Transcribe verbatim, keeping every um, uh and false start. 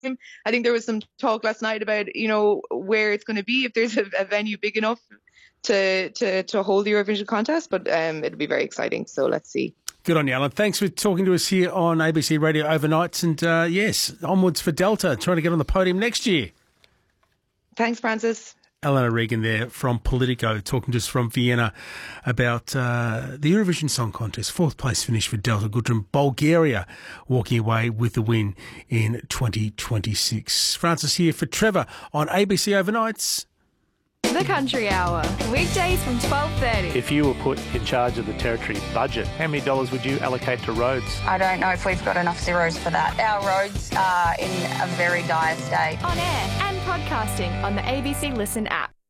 I think there was some talk last night about, you know, where it's going to be, if there's a, a venue big enough to, to, to hold the Eurovision contest, but um, it'll be very exciting. So let's see. Good on you, Alan. Thanks for talking to us here on A B C Radio Overnights. And uh, yes, onwards for Delta, trying to get on the podium next year. Thanks, Francis. Eleanor Regan there from Politico, talking to us from Vienna about uh, the Eurovision Song Contest. Fourth place finish for Delta Goodrem. Bulgaria walking away with the win in twenty twenty-six. Francis here for Trevor on A B C Overnights. The Country Hour, weekdays from twelve thirty. If you were put in charge of the territory budget, how many dollars would you allocate to roads? I don't know if we've got enough zeros for that. Our roads are in a very dire state. On air and podcasting on the A B C Listen app.